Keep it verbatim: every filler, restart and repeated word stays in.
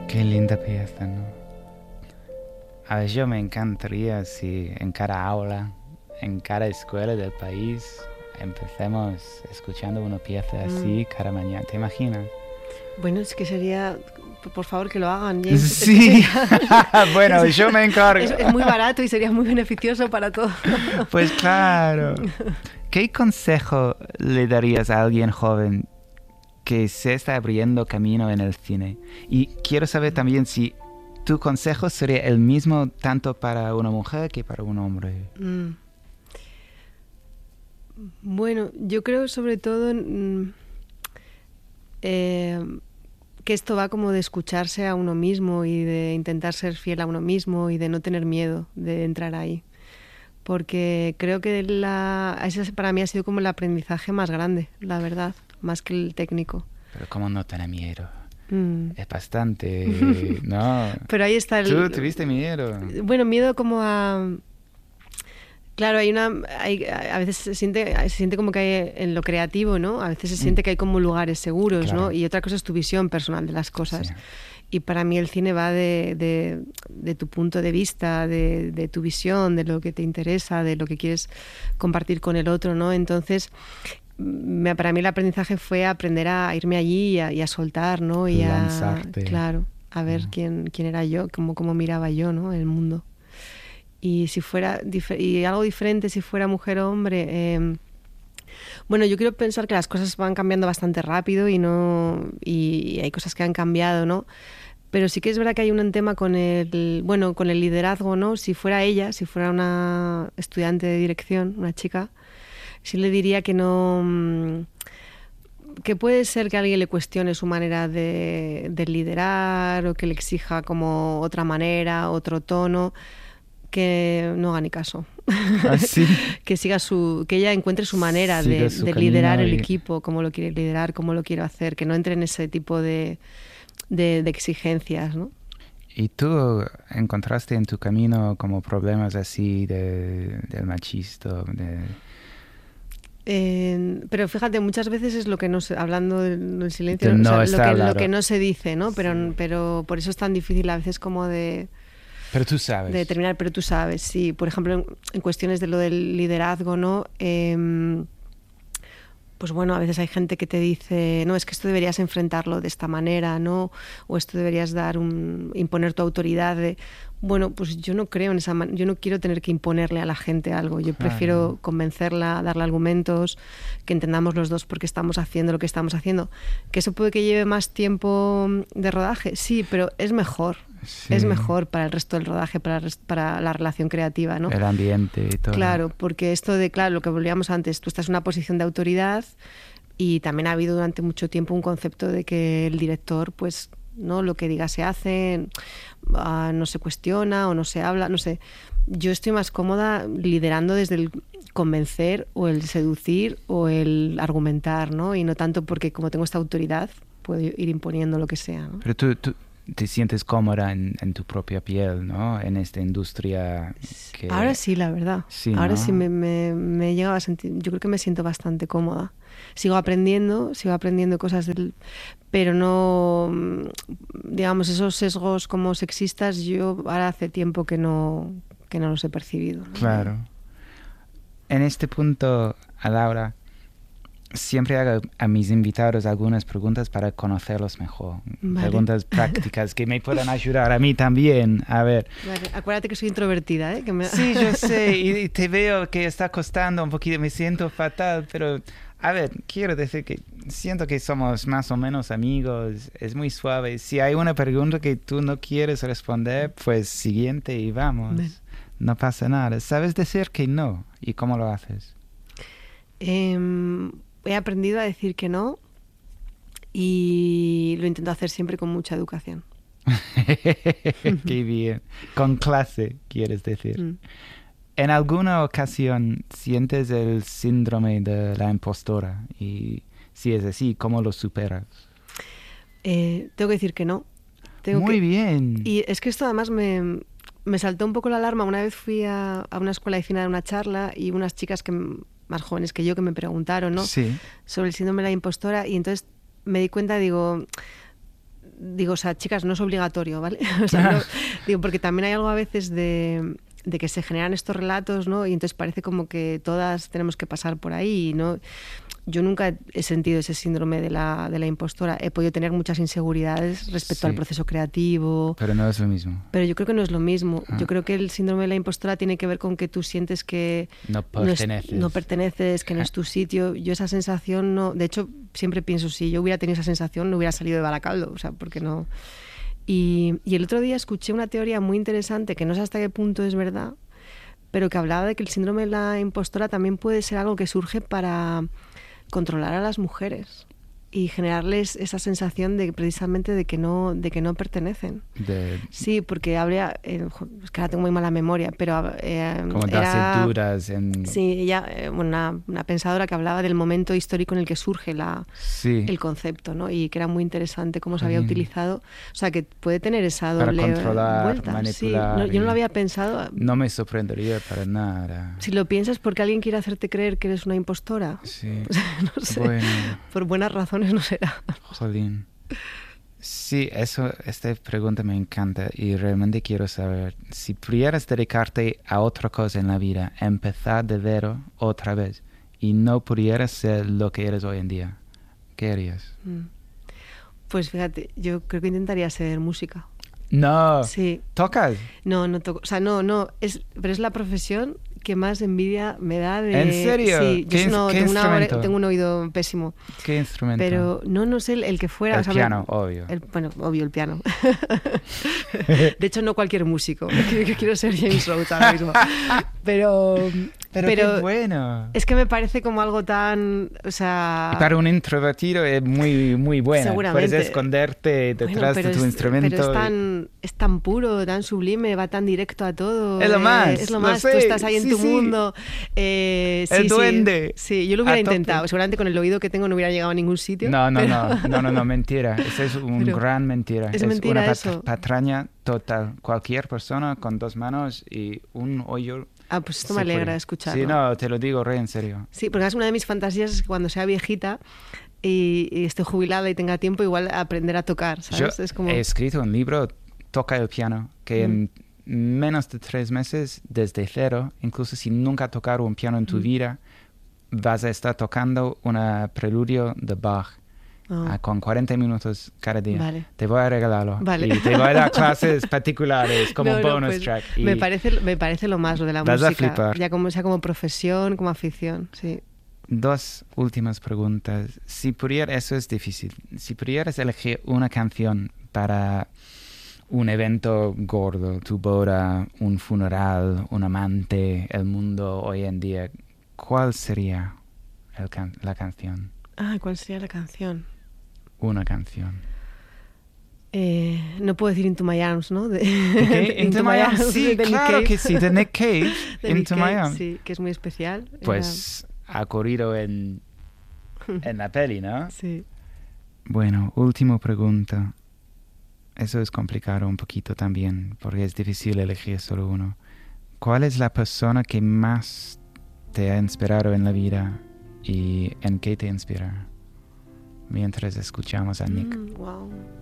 Qué linda pieza, ¿no? A ver, yo me encantaría si en cada aula, en cada escuela del país, empecemos escuchando una pieza así Mm. cada mañana. ¿Te imaginas? Bueno, es que sería, por favor, que lo hagan, James. Sí, Es que sería, bueno, es, yo me encargo. Es, es muy barato y sería muy beneficioso para todos. Pues claro. ¿Qué consejo le darías a alguien joven que se está abriendo camino en el cine? Y quiero saber también si tu consejo sería el mismo tanto para una mujer que para un hombre. Mm. Bueno, yo creo sobre todo mm, eh, que esto va como de escucharse a uno mismo y de intentar ser fiel a uno mismo y de no tener miedo de entrar ahí. Porque creo que la, ese para mí ha sido como el aprendizaje más grande, la verdad, más que el técnico. Pero cómo no tener miedo. Mm. Es bastante, ¿no? Pero ahí está el... ¿Tú tuviste miedo? Bueno, miedo como a... Claro, hay una... Hay, a veces se siente, se siente como que hay en lo creativo, ¿no? A veces se siente que hay como lugares seguros, Claro. ¿no? Y otra cosa es tu visión personal de las cosas. Sí. Y para mí el cine va de, de, de tu punto de vista, de, de tu visión, de lo que te interesa, de lo que quieres compartir con el otro, ¿no? Entonces... Me, para mí el aprendizaje fue aprender a irme allí y a, y a soltar, ¿no? Y a lanzarte. Claro, a ver Mm. quién, quién era yo, cómo, cómo miraba yo, ¿no? El mundo. Y si fuera y algo diferente, si fuera mujer o hombre. Eh, bueno, yo quiero pensar que las cosas van cambiando bastante rápido y no y hay cosas que han cambiado, ¿no? Pero sí que es verdad que hay un tema con el, bueno, con el liderazgo, ¿no? Si fuera ella, si fuera una estudiante de dirección, una chica, sí le diría que no, que puede ser que alguien le cuestione su manera de, de liderar o que le exija como otra manera, otro tono, que no haga ni caso. ¿Ah, sí? que siga su, que ella encuentre su manera Siga de, su de liderar el y... equipo, cómo lo quiere liderar, cómo lo quiere hacer, que no entre en ese tipo de, de, de exigencias, ¿no? ¿Y tú encontraste en tu camino como problemas así de, del machista? De... Eh, pero fíjate, muchas veces es lo que no se, hablando del silencio, De no o sea, lo, que, lo que no se dice, ¿no? Pero, sí. pero por eso es tan difícil a veces como de... Pero tú sabes. De determinar, pero tú sabes, sí. Por ejemplo, en, en cuestiones de lo del liderazgo, ¿no? Eh, pues bueno, a veces hay gente que te dice, no, es que esto deberías enfrentarlo de esta manera, ¿no? O esto deberías dar un, imponer tu autoridad de... Bueno, pues yo no creo en esa man- yo no quiero tener que imponerle a la gente algo. Yo prefiero Claro. convencerla, darle argumentos, que entendamos los dos por qué estamos haciendo lo que estamos haciendo. Que eso puede que lleve más tiempo de rodaje, sí, pero es mejor. Sí. Es mejor para el resto del rodaje, para, para la relación creativa, ¿no? El ambiente y todo. Claro, porque esto de, claro, lo que volvíamos antes, tú estás en una posición de autoridad y también ha habido durante mucho tiempo un concepto de que el director, pues, no, lo que diga se hace, uh, no se cuestiona o no se habla, no sé. Yo estoy más cómoda liderando desde el convencer o el seducir o el argumentar, ¿no? Y no tanto porque como tengo esta autoridad puedo ir imponiendo lo que sea, ¿no? Pero tú, tú te sientes cómoda en, en tu propia piel, ¿no? En esta industria que... Ahora sí, la verdad. Sí, Ahora ¿no? sí me, me, me he llegado a sentir... Yo creo que me siento bastante cómoda. Sigo aprendiendo, sigo aprendiendo cosas del... Pero no... Digamos, esos sesgos como sexistas, yo ahora hace tiempo que no, que no los he percibido, ¿no? Claro. En este punto, a Laura, siempre hago a mis invitados algunas preguntas para conocerlos mejor. Vale. Preguntas prácticas que me puedan ayudar a mí también. A ver. Vale, acuérdate que soy introvertida, ¿eh? Que me... Sí, yo sé, y te veo que está costando un poquito, me siento fatal, pero a ver, quiero decir que siento que somos más o menos amigos, es muy suave. Si hay una pregunta que tú no quieres responder, pues siguiente y vamos. Ven. No pasa nada. ¿Sabes decir que no? ¿Y cómo lo haces? Eh, he aprendido a decir que no y lo intento hacer siempre con mucha educación. Qué bien. Con clase, quieres decir. Mm. ¿En alguna ocasión sientes el síndrome de la impostora? Y si es así, ¿cómo lo superas? Eh, tengo que decir que no. Tengo Muy que... bien. Y es que esto además me, me saltó un poco la alarma. Una vez fui a, a una escuela de cine a una charla y unas chicas que más jóvenes que yo que me preguntaron, ¿no? Sí. Sobre el síndrome de la impostora y entonces me di cuenta, digo, digo, o sea, chicas, no es obligatorio, ¿vale? O sea, no, digo, porque también hay algo a veces de, de que se generan estos relatos, ¿no? Y entonces parece como que todas tenemos que pasar por ahí, ¿no? Yo nunca he sentido ese síndrome de la, de la impostora. He podido tener muchas inseguridades respecto sí, al proceso creativo. Pero no es lo mismo. Pero yo creo que no es lo mismo. Ah. Yo creo que el síndrome de la impostora tiene que ver con que tú sientes que no perteneces, no, es, no perteneces que no es tu sitio. Yo esa sensación no... De hecho, siempre pienso, si yo hubiera tenido esa sensación, no hubiera salido de Baracaldo. O sea, porque no... Y, y el otro día escuché una teoría muy interesante, que no sé hasta qué punto es verdad, pero que hablaba de que el síndrome de la impostora también puede ser algo que surge para controlar a las mujeres y generarles esa sensación de precisamente de que no de que no pertenecen. De... Sí, porque habría, eh, es que ahora tengo muy mala memoria, pero eh, como era, duras en... Sí, ella, eh, bueno, una, una pensadora que hablaba del momento histórico en el que surge la, sí. el concepto, ¿no? Y que era muy interesante cómo se había utilizado, o sea, que puede tener esa para doble controlar, vuelta. manipular. Sí, no, yo no lo había pensado. No me sorprendería para nada. Si lo piensas, porque alguien quiere hacerte creer que eres una impostora. Sí. O sea, no sé. Bueno. Por buenas razones no será. Jolín. Sí, eso, esta pregunta me encanta y realmente quiero saber, si pudieras dedicarte a otra cosa en la vida, empezar de cero otra vez, y no pudieras ser lo que eres hoy en día, ¿qué harías? Pues fíjate, yo creo que intentaría hacer música. No. Sí. ¿Tocas? No, no toco. O sea, no, no. Es, pero es la profesión que más envidia me da de... ¿En serio? Sí, ¿Qué, yo no, ¿qué tengo, instrumento? una, tengo un oído pésimo. ¿Qué instrumento? Pero no, no sé el, el que fuera. El o sea, piano, me, obvio. El, bueno, obvio, el piano. De hecho, no cualquier músico. Yo quiero ser James Rhodes ahora mismo. Pero... Pero, pero qué bueno. Es que me parece como algo tan... O sea... Y para un introvertido es muy, muy bueno. Seguramente. Puedes esconderte detrás bueno, de tu es, instrumento. Pero es tan, y... es tan puro, tan sublime, va tan directo a todo. Es lo más. Eh, es lo, lo más. Sé. Tú estás ahí en sí, tu sí. mundo. Eh, sí, el duende. Sí, sí, yo lo hubiera a intentado. tope. Seguramente con el oído que tengo no hubiera llegado a ningún sitio. No, no, pero... no, no, no, no, mentira. Eso es un pero gran mentira. Es, es mentira una eso. pat patraña total. Cualquier persona con dos manos y un oído. Ah, pues esto me alegra puede. escucharlo. Sí, no, te lo digo re en serio. Sí, porque es una de mis fantasías es que cuando sea viejita y, y esté jubilada y tenga tiempo, igual aprender a tocar, ¿sabes? Yo es como... he escrito un libro, Toca el piano, que mm. en menos de tres meses, desde cero, incluso si nunca has tocado un piano en tu mm. vida, vas a estar tocando una preludio de Bach. Oh. Uh, con cuarenta minutos cada día. Vale. Te voy a regalarlo. Vale. Y te voy a dar clases particulares como no, bonus no, pues track. Y me, parece, me parece lo más lo de la vas música. A flipar. Ya como sea como profesión, como afición. Sí. Dos últimas preguntas. Si pudieras, eso es difícil. Si pudieras elegir una canción para un evento gordo, tu boda, un funeral, un amante, el mundo hoy en día, ¿cuál sería el can la canción? Ah, ¿cuál sería la canción? Una canción. Eh, no puedo decir Into My Arms, ¿no? De, okay. Into, Into My Arms, sí, de claro que sí, de Nick Cave. de Into Nick My Cave, Arms. Sí, que es muy especial. Pues Era... ha corrido en, en la peli, ¿no? Sí. Bueno, última pregunta. Eso es complicado un poquito también, porque es difícil elegir solo uno. ¿Cuál es la persona que más te ha inspirado en la vida y en qué te inspira? Mientras escuchamos a Nick. Mm, wow.